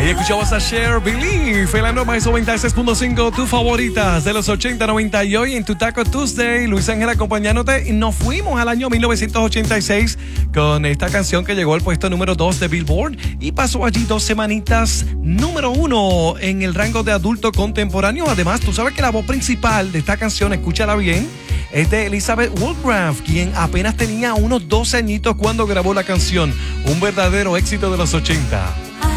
Escuchamos a Cher, Believe, en la Nova 96.5, tus favoritas de los 80-90 y hoy en tu Taco Tuesday, Luis Ángel acompañándote y nos fuimos al año 1986 con esta canción que llegó al puesto número 2 de Billboard y pasó allí 2 semanitas número 1 en el rango de adulto contemporáneo. Además, tú sabes que la voz principal de esta canción, escúchala bien, es de Elizabeth Woodruff, quien apenas tenía unos 12 añitos cuando grabó la canción, un verdadero éxito de los 80.